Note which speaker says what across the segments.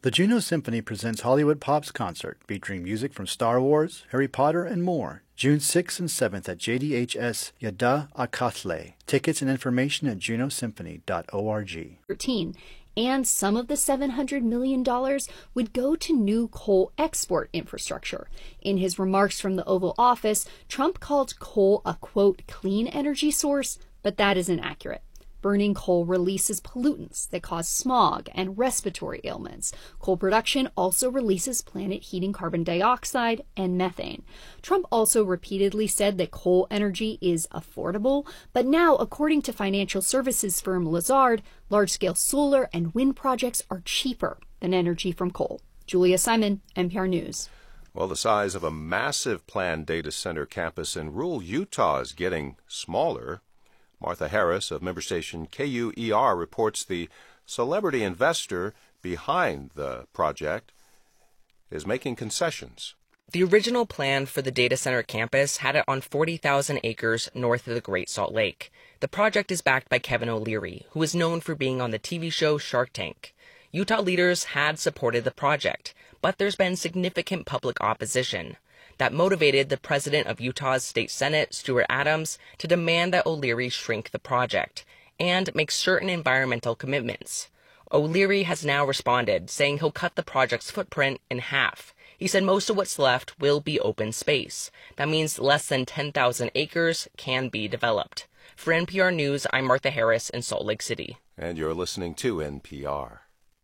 Speaker 1: The Juno Symphony presents Hollywood Pop's concert, featuring music from Star Wars, Harry Potter, and more. June 6th and 7th at JDHS Yada Akatle. Tickets and information at junosymphony.org.
Speaker 2: And some of the $700 million would go to new coal export infrastructure. In his remarks from the Oval Office, Trump called coal a, quote, clean energy source, but that isn't accurate. Burning coal releases pollutants that cause smog and respiratory ailments. Coal production also releases planet-heating carbon dioxide and methane. Trump also repeatedly said that coal energy is affordable, but now, according to financial services firm Lazard, large-scale solar and wind projects are cheaper than energy from coal. Julia Simon, NPR News.
Speaker 3: Well, the size of a massive planned data center campus in rural Utah is getting smaller. Martha Harris of member station KUER reports the celebrity investor behind the project is making concessions.
Speaker 4: The original plan for the data center campus had it on 40,000 acres north of the Great Salt Lake. The project is backed by Kevin O'Leary, who is known for being on the TV show Shark Tank. Utah leaders had supported the project, but there's been significant public opposition. That motivated the president of Utah's State Senate, Stuart Adams, to demand that O'Leary shrink the project and make certain environmental commitments. O'Leary has now responded, saying he'll cut the project's footprint in half. He said most of what's left will be open space. That means less than 10,000 acres can be developed. For NPR News, I'm Martha Harris in Salt Lake City.
Speaker 3: And you're listening to NPR.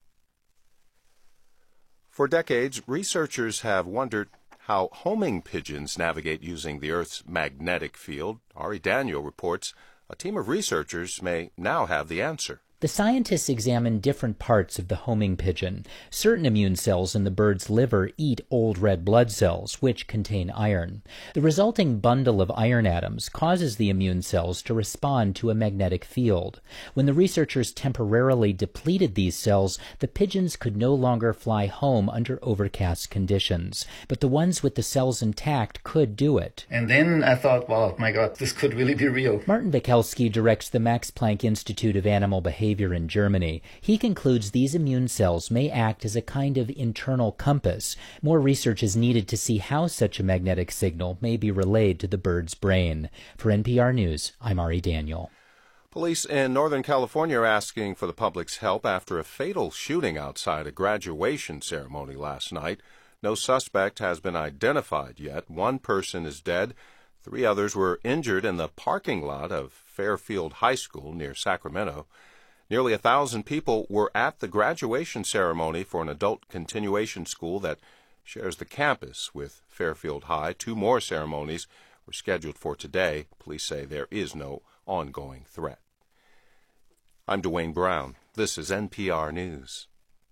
Speaker 3: For decades, researchers have wondered how homing pigeons navigate using the Earth's magnetic field. Ari Daniel reports a team of researchers may now have the answer.
Speaker 5: The scientists examine different parts of the homing pigeon. Certain immune cells in the bird's liver eat old red blood cells, which contain iron. The resulting bundle of iron atoms causes the immune cells to respond to a magnetic field. When the researchers temporarily depleted these cells, the pigeons could no longer fly home under overcast conditions. But the ones with the cells intact could do it.
Speaker 6: And then I thought, wow, my God, this could really be real.
Speaker 5: Martin Wikelski directs the Max Planck Institute of Animal Behavior in Germany. He concludes these immune cells may act as a kind of internal compass. More research is needed to see how such a magnetic signal may be relayed to the bird's brain. For NPR News, I'm Ari Daniel.
Speaker 3: Police in Northern California are asking for the public's help after a fatal shooting outside a graduation ceremony last night. No suspect has been identified yet. One person is dead. 3 others were injured in the parking lot of Fairfield High School near Sacramento. Nearly 1,000 people were at the graduation ceremony for an adult continuation school that shares the campus with Fairfield High. 2 more ceremonies were scheduled for today. Police say there is no ongoing threat. I'm Dwayne Brown. This is NPR News.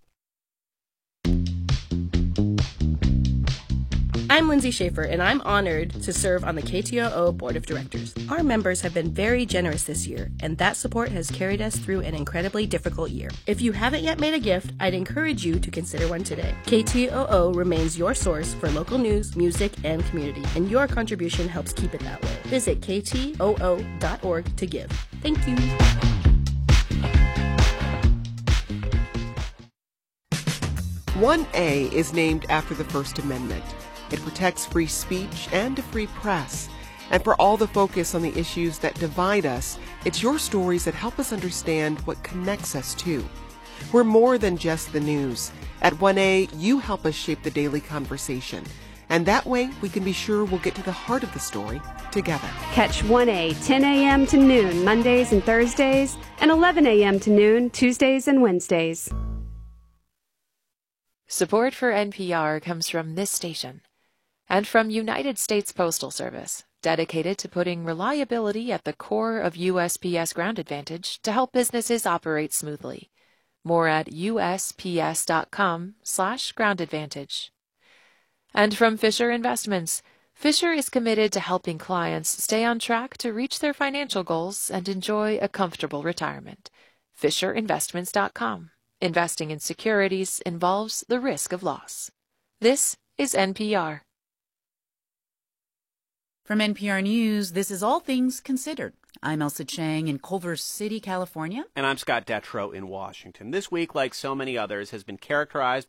Speaker 7: I'm Lindsay Schaefer, and I'm honored to serve on the KTOO Board of Directors. Our members have been very generous this year, and that support has carried us through an incredibly difficult year. If you haven't yet made a gift, I'd encourage you to consider one today. KTOO remains your source for local news, music, and community, and your contribution helps keep it that way. Visit ktoo.org to give. Thank you.
Speaker 8: One A is named after the First Amendment. It protects free speech and a free press. And for all the focus on the issues that divide us, it's your stories that help us understand what connects us too. We're more than just the news. At 1A, you help us shape the daily conversation. And that way, we can be sure we'll get to the heart of the story together.
Speaker 9: Catch 1A 10 a.m. to noon Mondays and Thursdays, and 11 a.m. to noon Tuesdays and Wednesdays.
Speaker 10: Support for NPR comes from this station and from United States Postal Service, dedicated to putting reliability at the core of USPS Ground Advantage to help businesses operate smoothly. More at usps.com/Ground Advantage. And from Fisher Investments, Fisher is committed to helping clients stay on track to reach their financial goals and enjoy a comfortable retirement. FisherInvestments.com. Investing in securities involves the risk of loss. This is NPR.
Speaker 11: From NPR News, this is All Things Considered. I'm Elsa Chang in Culver City, California.
Speaker 12: And I'm Scott Detrow in Washington. This week, like so many others, has been characterized